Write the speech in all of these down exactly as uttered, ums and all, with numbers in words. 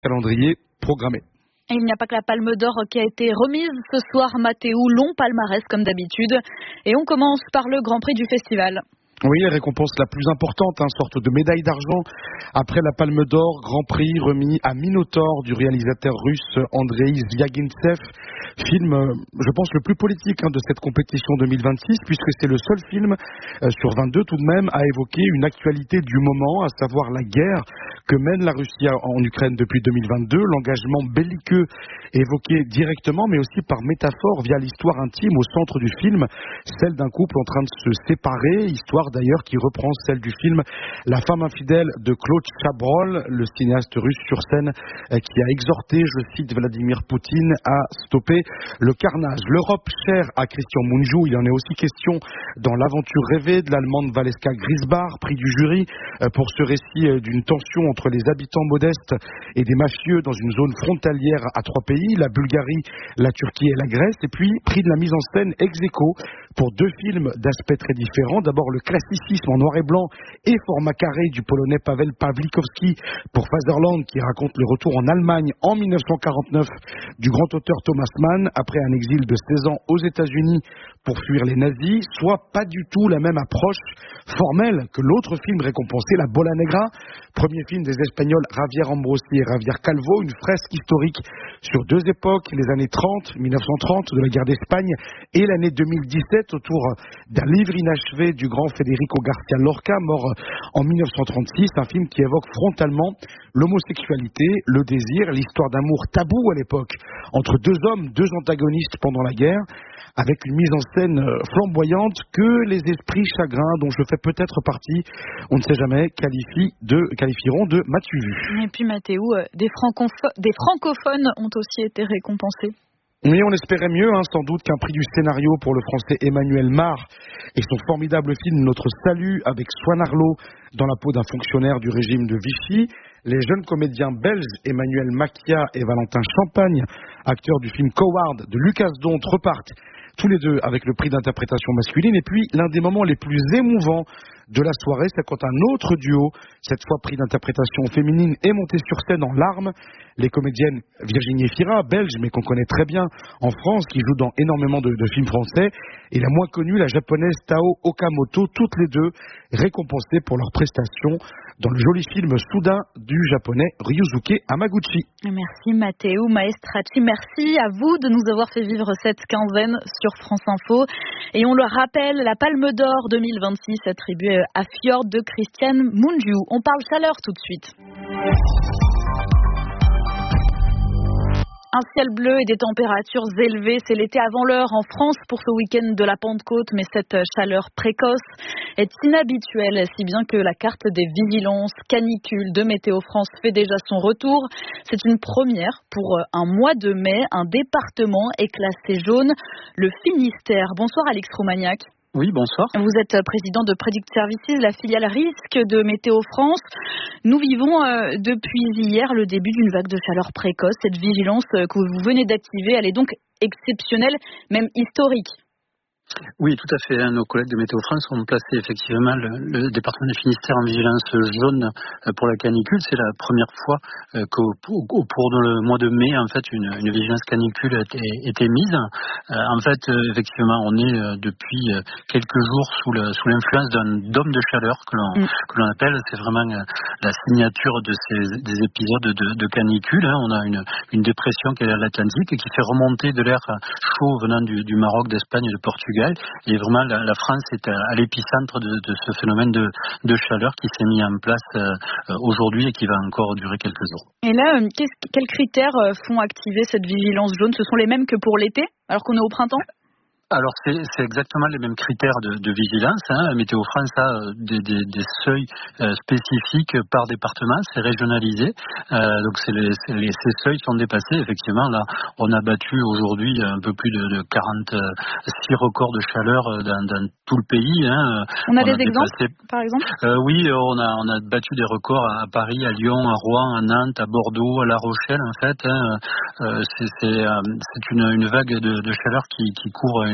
calendrier programmé. Et il n'y a pas que la Palme d'Or qui a été remise ce soir. Mathéo, long palmarès comme d'habitude. Et on commence par le Grand Prix du festival. Oui, la récompense la plus importante, une sorte de médaille d'argent après la Palme d'Or, Grand Prix remis à Minotaur du réalisateur russe Andrei Zvyagintsev. Film, je pense, le plus politique hein, de cette compétition deux mille vingt-six, puisque c'est le seul film euh, sur vingt-deux tout de même à évoquer une actualité du moment, à savoir la guerre que mène la Russie en Ukraine depuis deux mille vingt-deux, l'engagement belliqueux évoqué directement, mais aussi par métaphore via l'histoire intime au centre du film, celle d'un couple en train de se séparer, histoire d'ailleurs qui reprend celle du film La femme infidèle de Claude Chabrol, le cinéaste russe sur scène euh, qui a exhorté, je cite, Vladimir Poutine à stopper le carnage. L'Europe chère à Christian Mungiu, il en est aussi question dans l'aventure rêvée de l'Allemande Valeska Grisbach, prix du jury euh, pour ce récit euh, d'une tension entre les habitants modestes et des mafieux dans une zone frontalière à trois pays, la Bulgarie, la Turquie et la Grèce, et puis prix de la mise en scène ex aequo pour deux films d'aspects très différents. D'abord le classicisme en noir et blanc et format carré du polonais Paweł Pawlikowski pour Fatherland, qui raconte le retour en Allemagne en mille neuf cent quarante-neuf du grand auteur Thomas Mann après un exil de seize ans aux États-Unis pour fuir les nazis, soit pas du tout la même approche formelle que l'autre film récompensé, La Bola Negra, premier film des Espagnols Javier Ambrosi et Javier Calvo, une fresque historique sur deux époques, les années trente, mille neuf cent trente de la guerre d'Espagne et l'année deux mille dix-sept autour d'un livre inachevé du grand Federico García Lorca, mort en mille neuf cent trente-six, un film qui évoque frontalement l'homosexualité, le désir, l'histoire d'amour tabou à l'époque entre deux hommes, deux antagonistes pendant la guerre, avec une mise en scène flamboyante que les esprits chagrins, dont je fais peut-être partie, on ne sait jamais, qualifient de, qualifieront de matu vu. Et puis Mathéo, des, francopho- des francophones ont aussi été récompensés. Oui, on espérait mieux, hein, sans doute, qu'un prix du scénario pour le français Emmanuel Mar et son formidable film Notre Salut avec Swan Arlo dans la peau d'un fonctionnaire du régime de Vichy. Les jeunes comédiens belges Emmanuel Macia et Valentin Champagne, acteurs du film Coward de Lucas Dont, repartent tous les deux avec le prix d'interprétation masculine. Et puis, l'un des moments les plus émouvants de la soirée, c'est quand un autre duo, cette fois prix d'interprétation féminine, est monté sur scène en larmes. Les comédiennes Virginie Efira, belge, mais qu'on connaît très bien en France, qui joue dans énormément de, de films français, et la moins connue, la japonaise Tao Okamoto, toutes les deux récompensées pour leur prestation dans le joli film soudain du japonais Ryusuke Hamaguchi. Merci Mathéo Maestracci, merci à vous de nous avoir fait vivre cette quinzaine sur France Info. Et on le rappelle, la Palme d'Or deux mille vingt-six attribuée à Fjord de Christian Mungiu. On parle chaleur tout de suite. Un ciel bleu et des températures élevées, c'est l'été avant l'heure en France pour ce week-end de la Pentecôte, mais cette chaleur précoce est inhabituelle, si bien que la carte des vigilances canicules de Météo France fait déjà son retour. C'est une première pour un mois de mai, un département est classé jaune, le Finistère. Bonsoir Alex Roumaniac. Oui, bonsoir. Vous êtes président de Predict Services, la filiale risque de Météo France. Nous vivons euh, depuis hier le début d'une vague de chaleur précoce. Cette vigilance euh, que vous venez d'activer, elle est donc exceptionnelle, même historique. Oui, tout à fait. Nos collègues de Météo France ont placé effectivement le, le département du Finistère en vigilance jaune pour la canicule. C'est la première fois qu'au au, au, pour le mois de mai, en fait, une, une vigilance canicule a été, été mise. En fait, effectivement, on est depuis quelques jours sous, le, sous l'influence d'un dôme de chaleur que l'on, mm. que l'on appelle. C'est vraiment la signature de ces des épisodes de, de canicule. On a une, une dépression qui est à l'Atlantique et qui fait remonter de l'air chaud venant du, du Maroc, d'Espagne et de Portugal. Et vraiment, la, la France est à, à l'épicentre de, de ce phénomène de, de chaleur qui s'est mis en place euh, aujourd'hui et qui va encore durer quelques jours. Et là, quels critères font activer cette vigilance jaune ? Ce sont les mêmes que pour l'été, alors qu'on est au printemps ? Alors c'est, c'est exactement les mêmes critères de, de vigilance. Hein. Météo France a des, des, des seuils euh, spécifiques par département, c'est régionalisé. Euh, donc c'est les, c'est les, ces seuils sont dépassés. Effectivement, là, on a battu aujourd'hui un peu plus de, de quarante-six records de chaleur dans, dans tout le pays. Hein. On a on des a exemples, dépassé... par exemple euh, Oui, on a, on a battu des records à Paris, à Lyon, à Rouen, à Nantes, à Bordeaux, à La Rochelle. En fait, hein. euh, c'est, c'est, euh, c'est une, une vague de, de chaleur qui, qui court une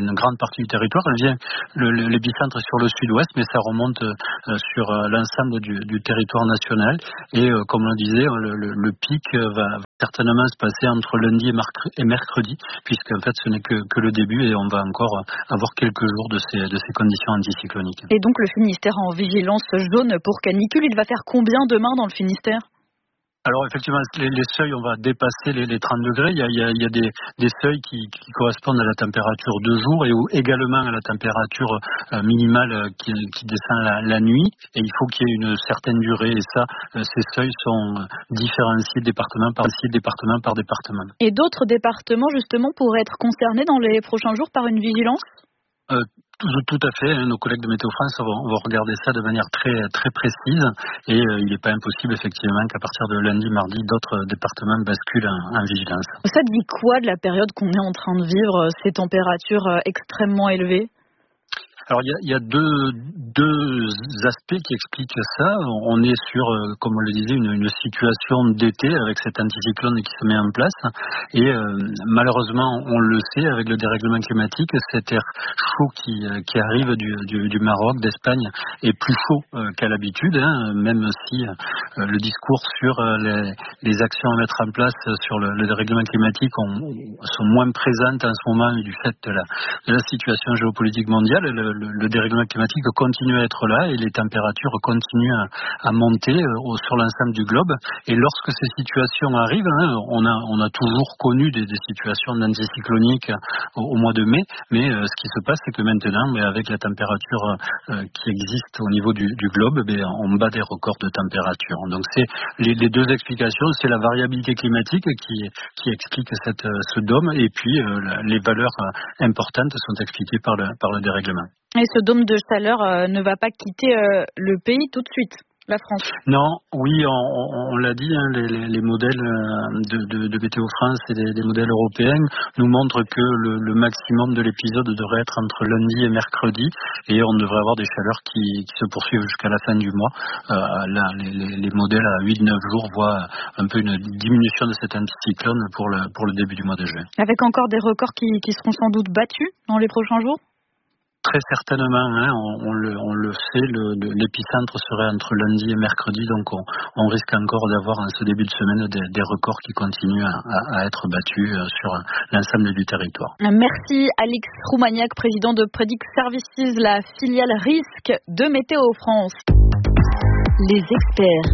une grande partie du territoire. Elle vient, le, le, l'épicentre est sur le sud-ouest, mais ça remonte euh, sur euh, l'ensemble du, du territoire national. Et euh, comme on le disait, le, le, le pic va certainement se passer entre lundi et mercredi, puisque en fait ce n'est que, que le début et on va encore avoir quelques jours de ces, de ces conditions anticycloniques. Et donc le Finistère en vigilance jaune pour canicule, il va faire combien demain dans le Finistère ? Alors effectivement, les, les seuils, on va dépasser les, les trente degrés. Il y a, il y a, il y a des, des seuils qui, qui correspondent à la température de jour et ou également à la température euh, minimale qui, qui descend la, la nuit. Et il faut qu'il y ait une certaine durée. Et ça, euh, ces seuils sont différenciés département par département par département. Et d'autres départements, justement, pourraient être concernés dans les prochains jours par une vigilance ? Euh, tout, tout à fait. Nos collègues de Météo France vont, vont regarder ça de manière très très précise et euh, il n'est pas impossible effectivement qu'à partir de lundi, mardi, d'autres départements basculent en, en vigilance. Ça dit quoi de la période qu'on est en train de vivre, ces températures extrêmement élevées ? Alors il y a, il y a deux, deux aspects qui expliquent ça. On est sur, comme on le disait, une, une situation d'été avec cet anticyclone qui se met en place. Et euh, malheureusement, on le sait, avec le dérèglement climatique, cet air chaud qui, qui arrive du, du, du Maroc, d'Espagne, est plus chaud euh, qu'à l'habitude, hein, même si euh, le discours sur euh, les, les actions à mettre en place sur le, le dérèglement climatique ont, sont moins présentes en ce moment du fait de la, de la situation géopolitique mondiale. Le, Le, le dérèglement climatique continue à être là et les températures continuent à, à monter euh, sur l'ensemble du globe. Et lorsque ces situations arrivent, hein, on, a, on a toujours connu des, des situations d'anticyclonique au, au mois de mai, mais euh, ce qui se passe, c'est que maintenant, mais avec la température euh, qui existe au niveau du, du globe, eh on bat des records de température. Donc c'est les, les deux explications, c'est la variabilité climatique qui, qui explique cette, ce dôme, et puis euh, les valeurs euh, importantes sont expliquées par le, par le dérèglement. Et ce dôme de chaleur euh, ne va pas quitter euh, le pays tout de suite, la France. Non, oui, on, on, on l'a dit, hein, les, les, les modèles de, de, de Météo France et les, les modèles européens nous montrent que le, le maximum de l'épisode devrait être entre lundi et mercredi, et on devrait avoir des chaleurs qui, qui se poursuivent jusqu'à la fin du mois. Euh, là, les, les, les modèles à huit neuf jours voient un peu une diminution de cet anticyclone pour le, pour le début du mois de juin. Avec encore des records qui, qui seront sans doute battus dans les prochains jours ? Très certainement, hein, on, on, le, on le sait, le, le, l'épicentre serait entre lundi et mercredi, donc on, on risque encore d'avoir en ce début de semaine des, des records qui continuent à, à, à être battus sur l'ensemble du territoire. Merci Alix Roumaniac, président de Predict Services, la filiale risque de Météo France. Les experts.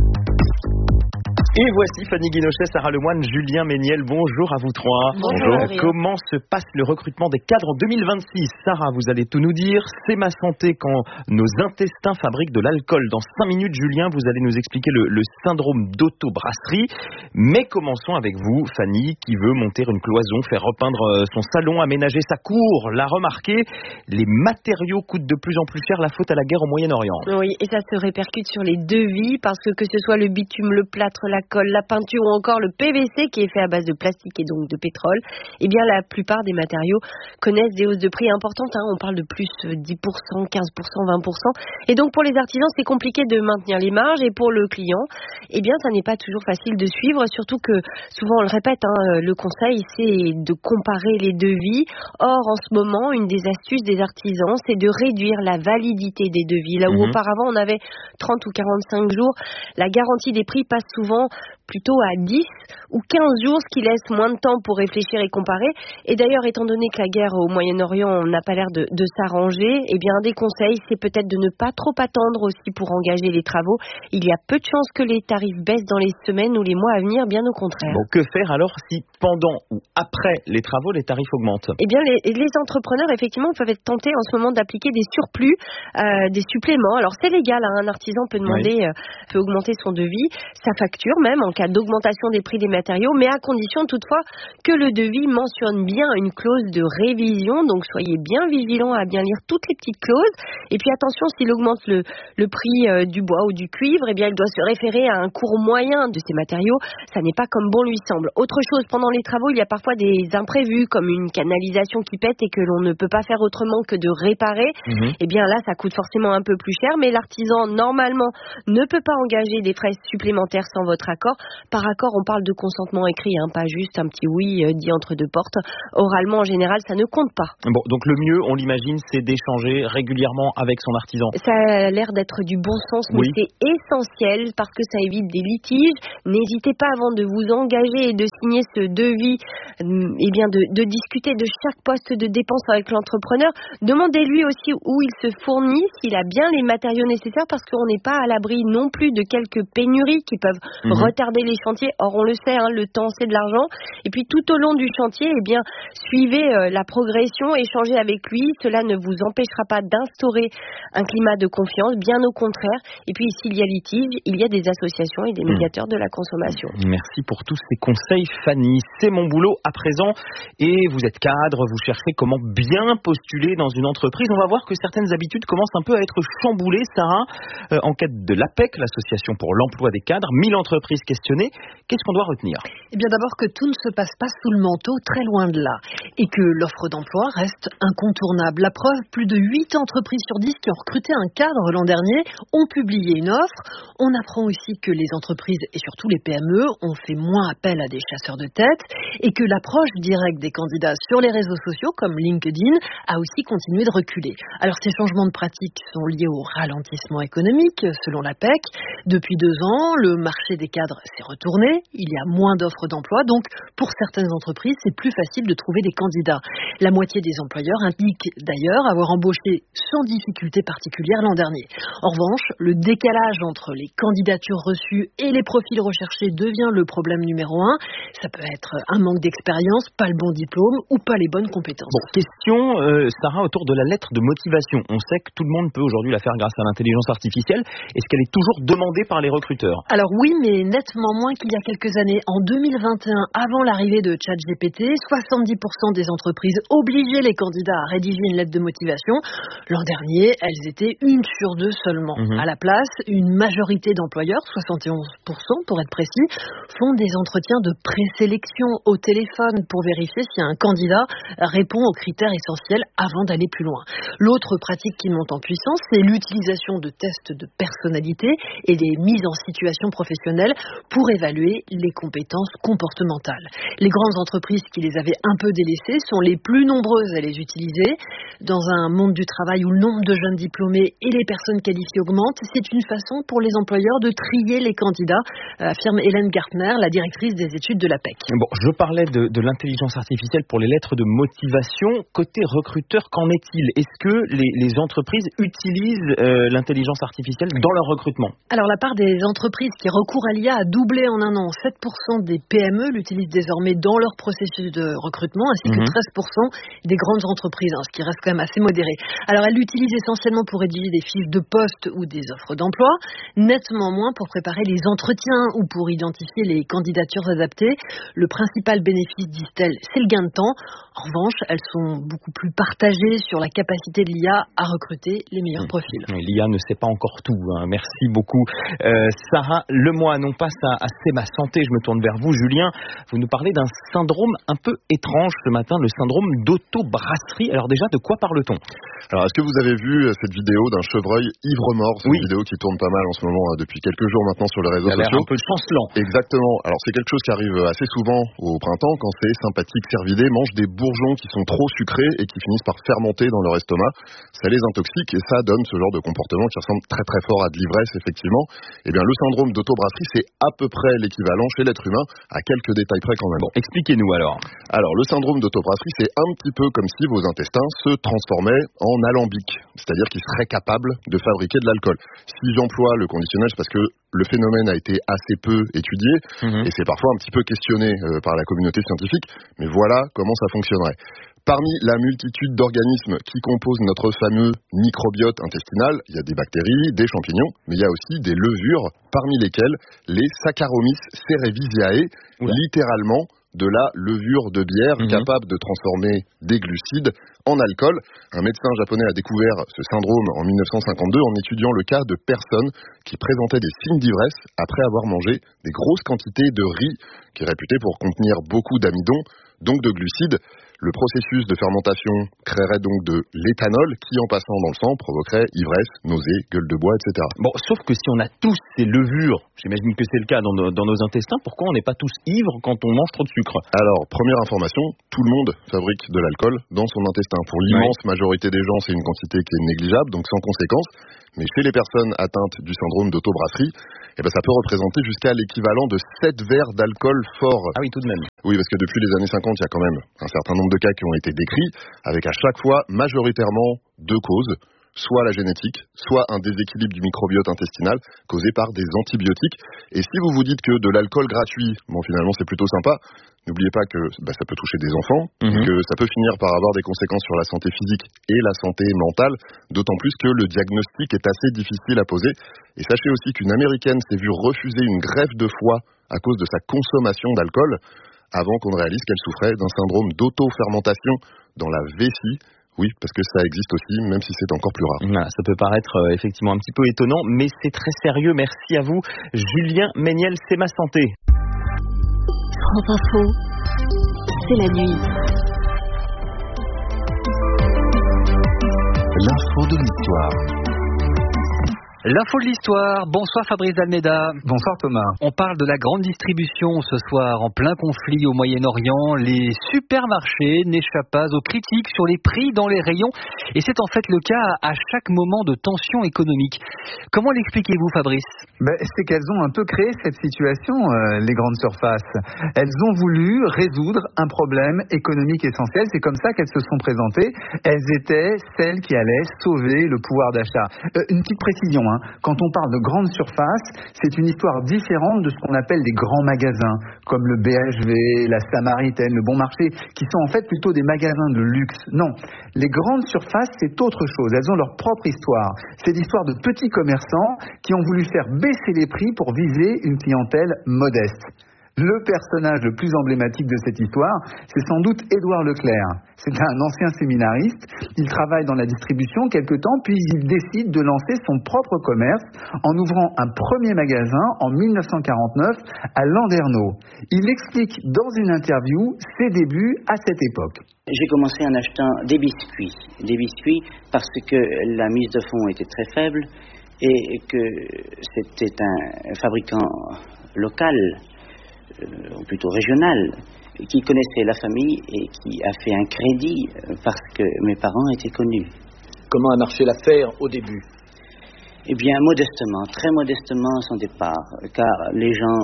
Et voici Fanny Guinochet, Sarah Lemoine, Julien Méniel. Bonjour à vous trois. Bonjour. Euh, comment se passe le recrutement des cadres en deux mille vingt-six ? Sarah, vous allez tout nous dire. C'est ma santé quand nos intestins fabriquent de l'alcool. Dans cinq minutes, Julien, vous allez nous expliquer le, le syndrome d'auto-brasserie. Mais commençons avec vous, Fanny, qui veut monter une cloison, faire repeindre son salon, aménager sa cour. La remarquer, les matériaux coûtent de plus en plus cher, la faute à la guerre au Moyen-Orient. Oui, et ça se répercute sur les devis, parce que que ce soit le bitume, le plâtre, la colle, la peinture ou encore le P V C qui est fait à base de plastique et donc de pétrole, eh bien la plupart des matériaux connaissent des hausses de prix importantes, hein. On parle de plus dix pour cent, quinze pour cent, vingt pour cent. Et donc pour les artisans, c'est compliqué de maintenir les marges, et pour le client, eh bien ça n'est pas toujours facile de suivre, surtout que souvent on le répète, hein, le conseil c'est de comparer les devis. Or en ce moment, une des astuces des artisans, c'est de réduire la validité des devis. Là où mmh. auparavant on avait trente ou quarante-cinq jours, la garantie des prix passe souvent plutôt à dix ou quinze jours, ce qui laisse moins de temps pour réfléchir et comparer. Et d'ailleurs, étant donné que la guerre au Moyen-Orient n'a pas l'air de, de s'arranger, eh bien, un des conseils, c'est peut-être de ne pas trop attendre aussi pour engager les travaux. Il y a peu de chances que les tarifs baissent dans les semaines ou les mois à venir, bien au contraire. Bon, que faire alors si pendant ou après les travaux, les tarifs augmentent ? Eh bien, les, les entrepreneurs, effectivement, peuvent être tentés en ce moment d'appliquer des surplus, euh, des suppléments. Alors, c'est légal, hein, un artisan peut demander, oui. euh, peut augmenter son devis, sa facture même, en cas d'augmentation des prix des matériaux, mais à condition toutefois que le devis mentionne bien une clause de révision. Donc soyez bien vigilants à bien lire toutes les petites clauses. Et puis attention, s'il augmente le, le prix euh, du bois ou du cuivre, eh bien il doit se référer à un cours moyen de ces matériaux. Ça n'est pas comme bon lui semble. Autre chose, pendant les travaux, il y a parfois des imprévus, comme une canalisation qui pète et que l'on ne peut pas faire autrement que de réparer. Mmh. Eh bien là, ça coûte forcément un peu plus cher, mais l'artisan normalement ne peut pas engager des frais supplémentaires sans votre accord. Par accord, on parle de consentement écrit, hein, pas juste un petit oui euh, dit entre deux portes. Oralement, en général, ça ne compte pas. Bon, donc le mieux, on l'imagine, c'est d'échanger régulièrement avec son artisan. Ça a l'air d'être du bon sens, mais oui. c'est essentiel parce que ça évite des litiges. N'hésitez pas avant de vous engager et de signer ce devis, eh bien de, de discuter de chaque poste de dépense avec l'entrepreneur. Demandez-lui aussi où il se fournit, s'il a bien les matériaux nécessaires, parce qu'on n'est pas à l'abri non plus de quelques pénuries qui peuvent mmh. retarder les chantiers. Or, on le sait, hein, le temps, c'est de l'argent. Et puis, tout au long du chantier, eh bien, suivez euh, la progression, échangez avec lui. Cela ne vous empêchera pas d'instaurer un climat de confiance, bien au contraire. Et puis, s'il y a litige, il y a des associations et des médiateurs mmh. de la consommation. Merci pour tous ces conseils, Fanny. C'est mon boulot à présent. Et vous êtes cadre, vous cherchez comment bien postuler dans une entreprise. On va voir que certaines habitudes commencent un peu à être chamboulées, Sarah. Euh, enquête de l'A P E C, l'Association pour l'emploi des cadres, mille entreprises questionnées. Qu'est-ce qu'on doit retenir ? Eh bien d'abord que tout ne se passe pas sous le manteau, très loin de là. Et que l'offre d'emploi reste incontournable. La preuve, plus de huit entreprises sur dix qui ont recruté un cadre l'an dernier ont publié une offre. On apprend aussi que les entreprises, et surtout les P M E, ont fait moins appel à des chasseurs de tête. Et que l'approche directe des candidats sur les réseaux sociaux, comme LinkedIn, a aussi continué de reculer. Alors ces changements de pratique sont liés au ralentissement économique, selon l'A P E C. Depuis deux ans, le marché des cadres s'est retourné. Il y a moins d'offres d'emploi, donc pour certaines entreprises, c'est plus facile de trouver des candidats. La moitié des employeurs indiquent d'ailleurs avoir embauché sans difficulté particulière l'an dernier. En revanche, le décalage entre les candidatures reçues et les profils recherchés devient le problème numéro un. Ça peut être un manque d'expérience, pas le bon diplôme ou pas les bonnes compétences. Bon, question, euh, Sarah, autour de la lettre de motivation. On sait que tout le monde peut aujourd'hui la faire grâce à l'intelligence artificielle. Est-ce qu'elle est toujours demandée par les recruteurs ? Alors oui, mais nettement moins qu'il y a quelques années. En deux mille vingt et un, avant l'arrivée de ChatGPT, soixante-dix pour cent des entreprises obligeaient les candidats à rédiger une lettre de motivation. L'an dernier, elles étaient une sur deux seulement. Mmh. À la place, une majorité d'employeurs, soixante et onze pour cent pour être précis, font des entretiens de présélection au téléphone pour vérifier si un candidat répond aux critères essentiels avant d'aller plus loin. L'autre pratique qui monte en puissance, c'est l'utilisation de tests de personnalité et des mises en situation professionnelle pour évaluer les compétences comportementales. Les grandes entreprises qui les avaient un peu délaissées sont les plus nombreuses à les utiliser. Dans un monde du travail où le nombre de jeunes diplômés et les personnes qualifiées augmente, c'est une façon pour les employeurs de trier les candidats, affirme Hélène Gartner, la directrice des études de l'A P E C. Bon, je parlais de, de l'intelligence artificielle pour les lettres de motivation. Côté recruteur, qu'en est-il ? Est-ce que les, les entreprises utilisent euh, l'intelligence artificielle dans leur recrutement ? Alors la part des entreprises qui recourent à l'I A a doublé en un an. sept pour cent des P M E l'utilisent désormais dans leur processus de recrutement, ainsi que mmh. treize pour cent des grandes entreprises, hein, ce qui reste quand même assez modéré. Alors elles l'utilisent essentiellement pour rédiger des fiches de poste ou des offres d'emploi, nettement moins pour préparer les entretiens ou pour identifier les candidatures adaptées. Le principal bénéfice, disent-elles, c'est le gain de temps. En revanche, elles sont beaucoup plus partagées sur la capacité de l'I A à recruter les meilleurs mmh. profils. L'I A ne sait pas encore tout, hein. Merci beaucoup. Euh, Sarah Lemoine, on passe à, à C'est ma santé. Je me tourne vers vous, Julien. Vous nous parlez d'un syndrome un peu étrange ce matin, le syndrome d'auto-brasserie. Alors déjà, de quoi parle-t-on ? Alors, est-ce que vous avez vu cette vidéo d'un chevreuil ivre-mort ? C'est oui. une vidéo qui tourne pas mal en ce moment, depuis quelques jours maintenant sur les réseaux sociaux. Ça a l'air sociaux. un peu chancelant. Exactement. Alors, c'est quelque chose qui arrive assez souvent au printemps quand ces sympathiques cervidés mangent des bourgeons qui sont trop sucrés et qui finissent par fermenter dans leur estomac. Ça les intoxique et ça donne ce genre de comportement qui ressemble très très fort à de l'ivresse, effectivement. Eh bien, le syndrome d'auto-brasserie, c'est à peu près l'équivalent chez l'être humain, à quelques détails près quand même. Bon, expliquez-nous alors. Alors, le syndrome d'auto-brasserie, c'est un petit peu comme si vos intestins se transformaient en alambic, c'est-à-dire qu'ils seraient capables de fabriquer de l'alcool. Si j'emploie le conditionnel, c'est parce que le phénomène a été assez peu étudié mmh. et c'est parfois un petit peu questionné euh, par la communauté scientifique, mais voilà comment ça fonctionnerait. Parmi la multitude d'organismes qui composent notre fameux microbiote intestinal, il y a des bactéries, des champignons, mais il y a aussi des levures, parmi lesquelles les Saccharomyces cerevisiae, Oula. littéralement de la levure de bière mmh. capable de transformer des glucides en alcool. Un médecin japonais a découvert ce syndrome en dix-neuf cent cinquante-deux en étudiant le cas de personnes qui présentaient des signes d'ivresse après avoir mangé des grosses quantités de riz qui est réputé pour contenir beaucoup d'amidon, donc de glucides. Le processus de fermentation créerait donc de l'éthanol qui, en passant dans le sang, provoquerait ivresse, nausée, gueule de bois, et cetera. Bon, sauf que si on a tous ces levures, j'imagine que c'est le cas dans nos, dans nos intestins, pourquoi on n'est pas tous ivres quand on mange trop de sucre? Alors, première information, tout le monde fabrique de l'alcool dans son intestin. Pour l'immense ouais. majorité des gens, c'est une quantité qui est négligeable, donc sans conséquence. Mais chez les personnes atteintes du syndrome d'autobrasserie, eh ben, ça peut représenter jusqu'à l'équivalent de sept verres d'alcool fort. Ah oui, tout de même. Oui, parce que depuis les années cinquante, il y a quand même un certain nombre de cas qui ont été décrits, avec à chaque fois, majoritairement, deux causes. Soit la génétique, soit un déséquilibre du microbiote intestinal causé par des antibiotiques. Et si vous vous dites que de l'alcool gratuit, bon finalement c'est plutôt sympa, n'oubliez pas que bah, ça peut toucher des enfants, mmh. que ça peut finir par avoir des conséquences sur la santé physique et la santé mentale, d'autant plus que le diagnostic est assez difficile à poser. Et sachez aussi qu'une Américaine s'est vue refuser une greffe de foie à cause de sa consommation d'alcool, avant qu'on ne réalise qu'elle souffrait d'un syndrome d'auto-fermentation dans la vessie. Oui, parce que ça existe aussi, même si c'est encore plus rare. Voilà, ça peut paraître euh, effectivement un petit peu étonnant, mais c'est très sérieux. Merci à vous, Julien Méniel, c'est ma santé. France Info, c'est la nuit. L'info de l'histoire. L'info de l'histoire, bonsoir Fabrice Almeida. Bonsoir Thomas. On parle de la grande distribution ce soir, en plein conflit au Moyen-Orient. Les supermarchés n'échappent pas aux critiques sur les prix dans les rayons. Et c'est en fait le cas à chaque moment de tension économique. Comment l'expliquez-vous Fabrice ? ben, C'est qu'elles ont un peu créé cette situation, euh, les grandes surfaces. Elles ont voulu résoudre un problème économique essentiel. C'est comme ça qu'elles se sont présentées. Elles étaient celles qui allaient sauver le pouvoir d'achat. Euh, une petite précision, hein. Quand on parle de grandes surfaces, c'est une histoire différente de ce qu'on appelle des grands magasins, comme le B H V, la Samaritaine, le Bon Marché, qui sont en fait plutôt des magasins de luxe. Non, les grandes surfaces, c'est autre chose. Elles ont leur propre histoire. C'est l'histoire de petits commerçants qui ont voulu faire baisser les prix pour viser une clientèle modeste. Le personnage le plus emblématique de cette histoire, c'est sans doute Édouard Leclerc. C'est un ancien séminariste. Il travaille dans la distribution quelque temps, puis il décide de lancer son propre commerce en ouvrant un premier magasin en dix-neuf cent quarante-neuf à Landerneau. Il explique dans une interview ses débuts à cette époque. J'ai commencé en achetant des biscuits. Des biscuits parce que la mise de fonds était très faible et que c'était un fabricant local, ou plutôt régional, qui connaissait la famille et qui a fait un crédit parce que mes parents étaient connus. Comment a marché l'affaire au début ? Eh bien, modestement, très modestement à son départ, car les gens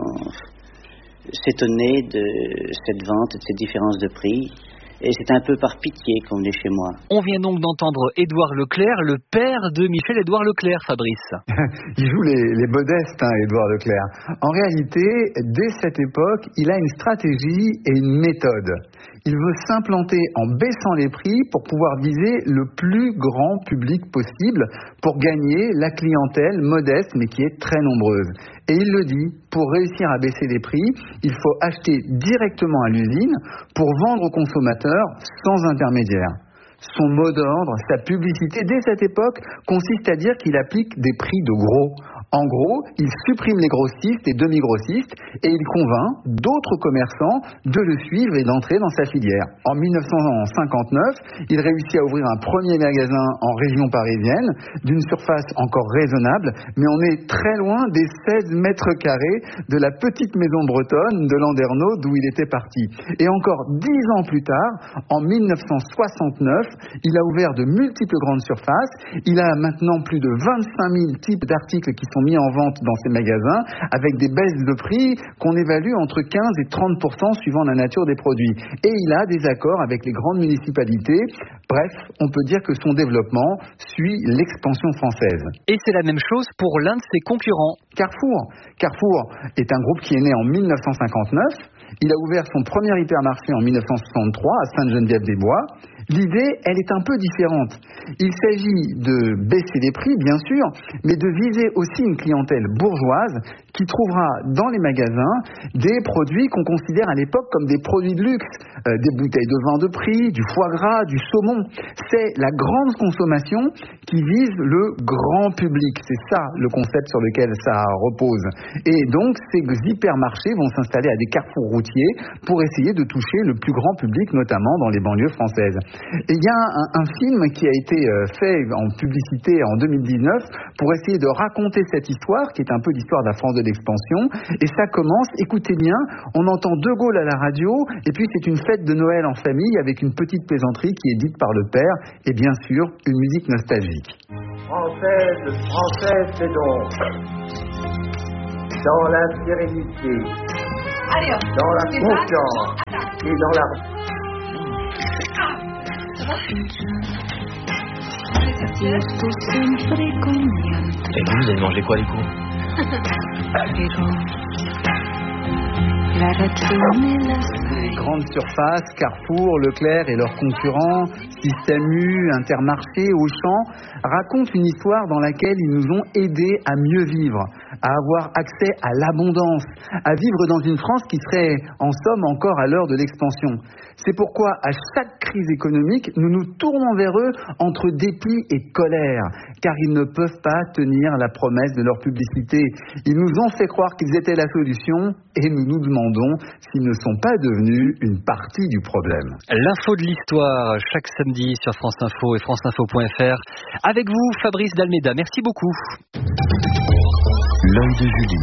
s'étonnaient de cette vente, de cette différence de prix. Et c'est un peu par pitié qu'on est chez moi. On vient donc d'entendre Édouard Leclerc, le père de Michel-Édouard Leclerc, Fabrice. Il joue les, les modestes, hein, Édouard Leclerc. En réalité, dès cette époque, il a une stratégie et une méthode. Il veut s'implanter en baissant les prix pour pouvoir viser le plus grand public possible pour gagner la clientèle modeste mais qui est très nombreuse. Et il le dit, pour réussir à baisser les prix, il faut acheter directement à l'usine pour vendre aux consommateurs sans intermédiaire. Son mot d'ordre, sa publicité dès cette époque consiste à dire qu'il applique des prix de gros. En gros, il supprime les grossistes et demi-grossistes et il convainc d'autres commerçants de le suivre et d'entrer dans sa filière. En dix-neuf cent cinquante-neuf, il réussit à ouvrir un premier magasin en région parisienne d'une surface encore raisonnable, mais on est très loin des seize mètres carrés de la petite maison bretonne de Landerneau d'où il était parti. Et encore dix ans plus tard, en dix-neuf cent soixante-neuf, il a ouvert de multiples grandes surfaces. Il a maintenant plus de vingt-cinq mille types d'articles qui sont mis en vente dans ces magasins avec des baisses de prix qu'on évalue entre quinze et trente pour cent suivant la nature des produits. Et il a des accords avec les grandes municipalités. Bref, on peut dire que son développement suit l'expansion française. Et c'est la même chose pour l'un de ses concurrents. Carrefour. Carrefour est un groupe qui est né en dix-neuf cent cinquante-neuf. Il a ouvert son premier hypermarché en dix-neuf cent soixante-trois à Sainte-Geneviève-des-Bois. L'idée, elle est un peu différente. Il s'agit de baisser les prix, bien sûr, mais de viser aussi une clientèle bourgeoise qui trouvera dans les magasins des produits qu'on considère à l'époque comme des produits de luxe, euh, des bouteilles de vin de prix, du foie gras, du saumon. C'est la grande consommation qui vise le grand public. C'est ça le concept sur lequel ça repose. Et donc, ces hypermarchés vont s'installer à des carrefours routiers pour essayer de toucher le plus grand public, notamment dans les banlieues françaises. Et il y a un, un film qui a été fait en publicité en deux mille dix-neuf pour essayer de raconter cette histoire, qui est un peu l'histoire de la France de l'expansion. Et ça commence, écoutez bien, on entend De Gaulle à la radio, et puis c'est une fête de Noël en famille avec une petite plaisanterie qui est dite par le père, et bien sûr, une musique nostalgique. Française, Française, c'est donc dans la sérénité, dans la confiance et dans la... Et vous, vous allez manger quoi, les coups? Les grandes surfaces, Carrefour, Leclerc et leurs concurrents, Système U, Intermarché, Auchan, racontent une histoire dans laquelle ils nous ont aidés à mieux vivre, à avoir accès à l'abondance, à vivre dans une France qui serait en somme encore à l'heure de l'expansion. C'est pourquoi à chaque crise économique, nous nous tournons vers eux entre dépit et colère, car ils ne peuvent pas tenir la promesse de leur publicité. Ils nous ont fait croire qu'ils étaient la solution et nous nous demandons s'ils ne sont pas devenus une partie du problème. L'info de l'histoire, chaque samedi sur France Info et france info point f r. Avec vous, Fabrice Dalméda. Merci beaucoup. L'œil de Julie.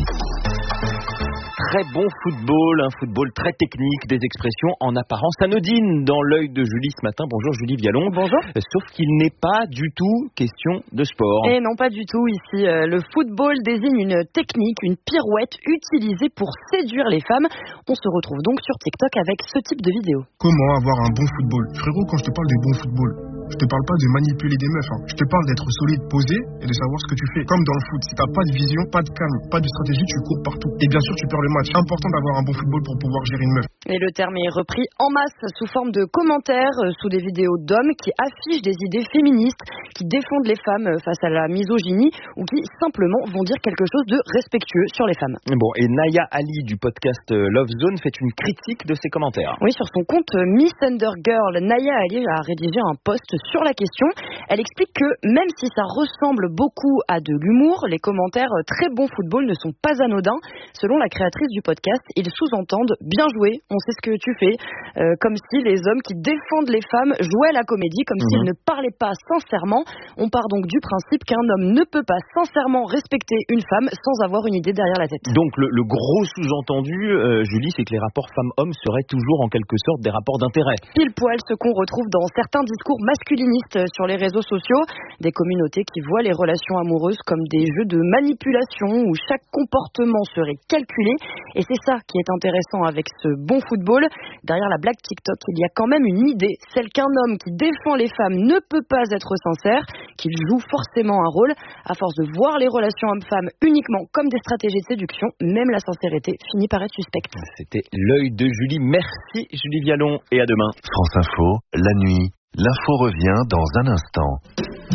Très bon football, un football très technique, des expressions en apparence anodines dans l'œil de Julie ce matin. Bonjour Julie Vialon. Bonjour. Sauf qu'il n'est pas du tout question de sport. Et non, pas du tout. Ici, euh, le football désigne une technique, une pirouette utilisée pour séduire les femmes. On se retrouve donc sur TikTok avec ce type de vidéo. Comment avoir un bon football? Frérot, quand je te parle de bon football, je te parle pas de manipuler des meufs. Hein. Je te parle d'être solide, posé et de savoir ce que tu fais. Comme dans le foot, si t'as pas de vision, pas de calme, pas de stratégie, tu cours partout. Et bien sûr, tu perds le match. C'est important d'avoir un bon football pour pouvoir gérer une meuf. Et le terme est repris en masse sous forme de commentaires, euh, sous des vidéos d'hommes qui affichent des idées féministes, qui défendent les femmes face à la misogynie ou qui simplement vont dire quelque chose de respectueux sur les femmes. Bon, et Naya Ali du podcast Love Zone fait une critique de ces commentaires. Oui, sur son compte Miss Undergirl, Naya Ali a rédigé un post sur la question. Elle explique que même si ça ressemble beaucoup à de l'humour, les commentaires très bon football ne sont pas anodins. Selon la créatrice du podcast, ils sous-entendent bien joué, on sait ce que tu fais, euh, comme si les hommes qui défendent les femmes jouaient la comédie, comme mmh. s'ils ne parlaient pas sincèrement. On part donc du principe qu'un homme ne peut pas sincèrement respecter une femme sans avoir une idée derrière la tête. Donc le, le gros sous-entendu, euh, Julie, c'est que les rapports femmes-hommes seraient toujours en quelque sorte des rapports d'intérêt. Pile poil ce qu'on retrouve dans certains discours masculinistes sur les réseaux sociaux, des communautés qui voient les relations amoureuses comme des jeux de manipulation où chaque comportement serait calculé. Et c'est ça qui est intéressant avec ce bon football. Derrière la blague TikTok, il y a quand même une idée, celle qu'un homme qui défend les femmes ne peut pas être sincère, qu'il joue forcément un rôle. À force de voir les relations hommes-femmes uniquement comme des stratégies de séduction, même la sincérité finit par être suspecte. C'était l'œil de Julie. Merci Julie Vialon et à demain. France Info, la nuit, l'info revient dans un instant.